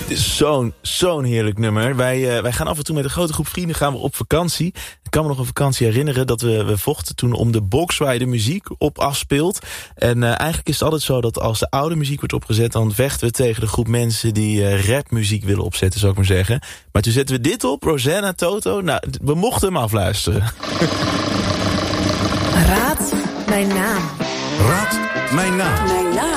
Dit is zo'n heerlijk nummer. Wij gaan af en toe met een grote groep vrienden gaan we op vakantie. Ik kan me nog een vakantie herinneren dat we vochten toen om de box waar je de muziek op afspeelt. En eigenlijk is het altijd zo dat als de oude muziek wordt opgezet, dan vechten we tegen de groep mensen die rapmuziek willen opzetten, zou ik maar zeggen. Maar toen zetten we dit op, Rosanna, Toto. Nou, we mochten hem afluisteren. Raad mijn naam. Raad mijn naam. Mijn naam.